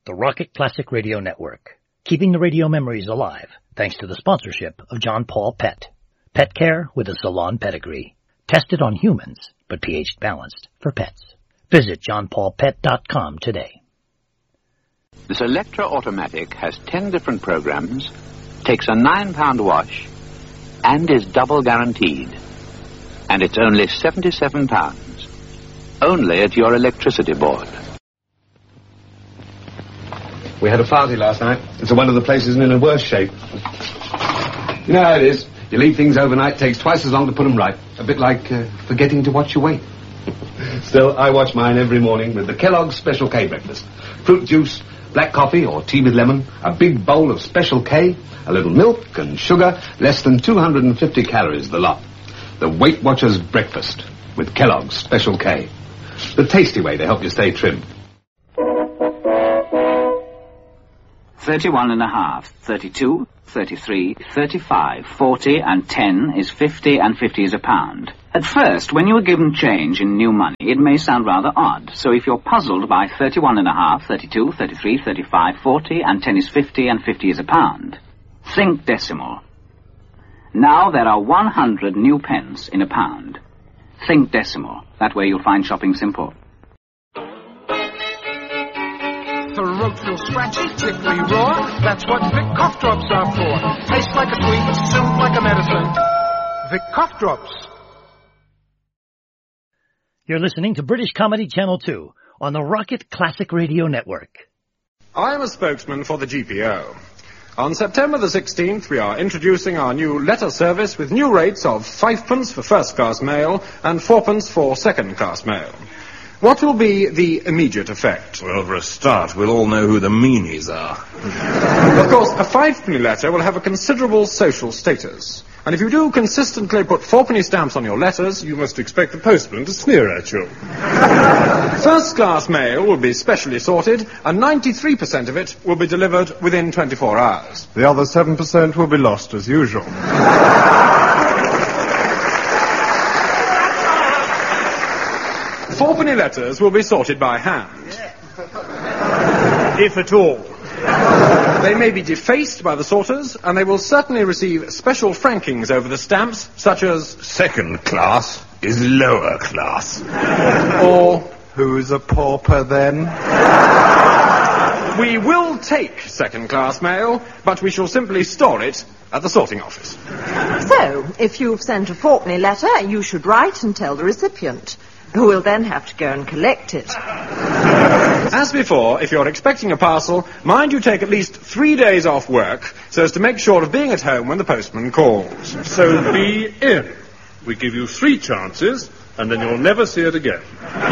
the Rocket Classic Radio Network, keeping the radio memories alive thanks to the sponsorship of John Paul Pet. Pet care with a salon pedigree. Tested on humans, but pH balanced for pets. Visit johnpaulpet.com today. This Electra Automatic has 10 different programs, takes a £9 wash, and is double guaranteed. And it's only £77. Only at your electricity board. We had a party last night. It's one of the places in a worse shape. You know how it is. You leave things overnight, takes twice as long to put them right. A bit like forgetting to watch your weight. Still, I watch mine every morning with the Kellogg's Special K breakfast. Fruit juice, black coffee or tea with lemon, a big bowl of Special K, a little milk and sugar, less than 250 calories the lot. The Weight Watchers breakfast with Kellogg's Special K. The tasty way to help you stay trim. 31.5, 32, 33, 35, 40 and 10 is 50 and 50 is a pound. At first, when you are given change in new money, it may sound rather odd. So if you're puzzled by 31.5, 32, 33, 35, 40 and 10 is 50 and 50 is a pound, think decimal. Now there are 100 new pence in a pound. Think decimal. That way you'll find shopping simple. Throat feels scratchy, tickly raw. That's what Vic cough drops are for. Tastes like a sweet, soothe like a medicine. Vic cough drops. You're listening to British Comedy Channel 2 on the Rocket Classic Radio Network. I'm a spokesman for the GPO. On September the 16th, we are introducing our new letter service with new rates of 5p for first-class mail and 4p for second-class mail. What will be the immediate effect? Well, for a start, we'll all know who the meanies are. Of course, a 5p letter will have a considerable social status. And if you do consistently put 4p stamps on your letters, You must expect the postman to sneer at you. first-class mail will be specially sorted, and 93% of it will be delivered within 24 hours. The other 7% will be lost as usual. 4p letters will be sorted by hand. If at all. They may be defaced by the sorters, and they will certainly receive special frankings over the stamps, such as Second class is lower class. or Who's a pauper then? we will take second-class mail, but we shall simply store it at the sorting office. So, if you've sent a 4p letter, you should write and tell the recipient, who will then have to go and collect it. As before, if you're expecting a parcel, mind you take at least 3 days off work, so as to make sure of being at home when the postman calls. So be in. We give you 3 chances, and then you'll never see it again.